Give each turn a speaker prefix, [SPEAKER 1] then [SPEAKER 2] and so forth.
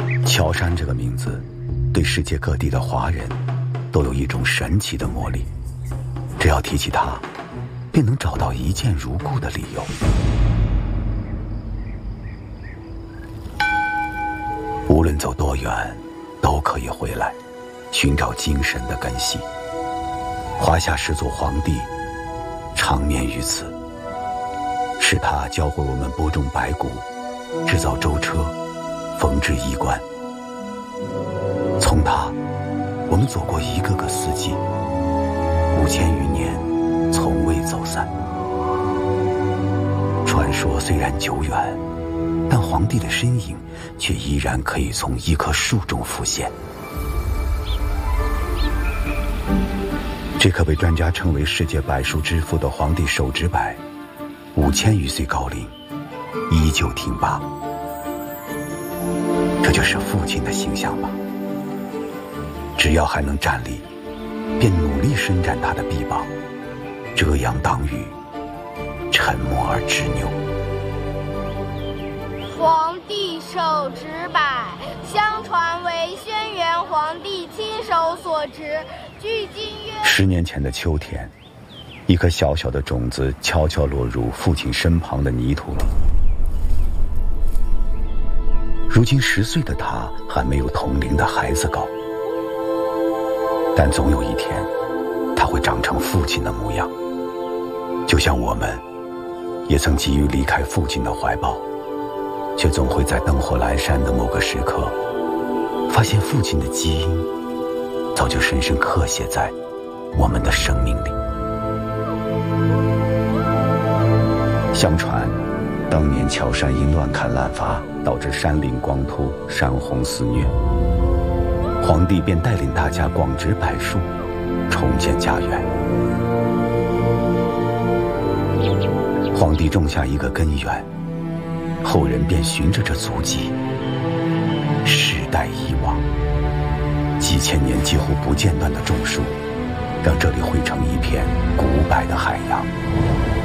[SPEAKER 1] 乔山这个名字，对世界各地的华人都有一种神奇的魔力。只要提起它，便能找到一见如故的理由。无论走多远，都可以回来，寻找精神的根系。华夏始祖黄帝长眠于此，是他教会我们播种白骨，制造舟车，缝制衣冠。从他，我们走过一个个四季，5000余年，从未走散。传说虽然久远，但皇帝的身影却依然可以从一棵树中浮现。这棵被专家称为世界柏树之父的皇帝手指柏，5000余岁高龄，依旧挺拔。这就是父亲的形象吧。只要还能站立，便努力伸展他的臂膀，遮阳挡雨，沉默而执拗。
[SPEAKER 2] 皇帝手指柏，相传为轩辕皇帝亲手所植，距今约
[SPEAKER 1] 10年前的秋天，一颗小小的种子悄悄落入父亲身旁的泥土里。如今10岁的他还没有同龄的孩子高，但总有一天，他会长成父亲的模样。就像我们，也曾急于离开父亲的怀抱，却总会在灯火阑珊的某个时刻，发现父亲的基因早就深深刻写在我们的生命里。相传，当年乔山因乱砍滥伐，导致山林光秃，山洪肆虐。皇帝便带领大家广植柏树，重建家园。皇帝种下一个根源，后人便循着这足迹，世代以往，几千年几乎不间断的种树，让这里汇成一片古柏的海洋。